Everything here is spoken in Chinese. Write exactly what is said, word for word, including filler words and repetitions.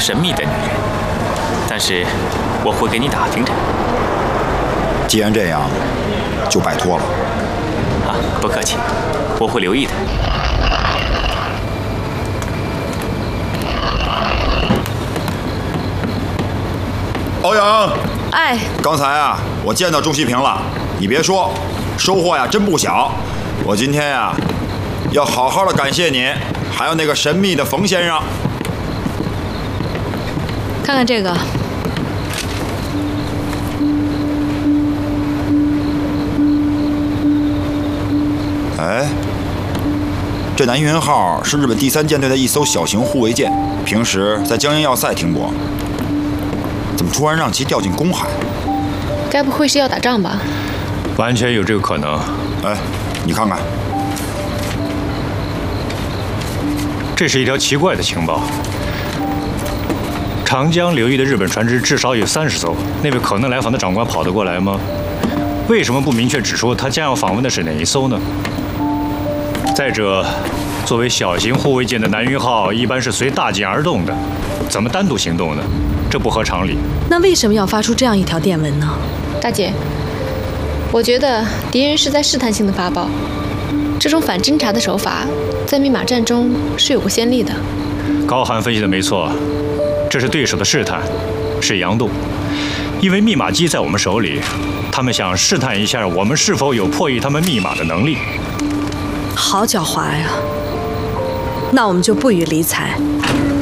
神秘的女人，但是我会给你打听着。 既然这样，就拜托了。 啊，不客气，我会留意的。 欧阳， 哎， 刚才啊，我见到钟西平了。你别说，收获呀真不小。我今天呀，要好好的感谢你，还有那个神秘的冯先生。 看看这个。 哎，这南云号是日本第三舰队的一艘小型护卫舰，平时在江阴要塞停泊。怎么突然让其掉进公海？ 该不会是要打仗吧？ 完全有这个可能。 哎，你看看， 这是一条奇怪的情报。长江流域的日本船只至少有三十艘，那位可能来访的长官跑得过来吗？为什么不明确指出他将要访问的是哪一艘呢？再者，作为小型护卫舰的南云号一般是随大舰而动的，怎么单独行动呢？这不合常理。 那为什么要发出这样一条电文呢？ 大姐，我觉得敌人是在试探性的发报，这种反侦察的手法在密码战中是有过先例的。 高寒分析的没错，这是对手的试探，是佯动。因为密码机在我们手里，他们想试探一下我们是否有破译他们密码的能力。 好狡猾呀！那我们就不予理睬。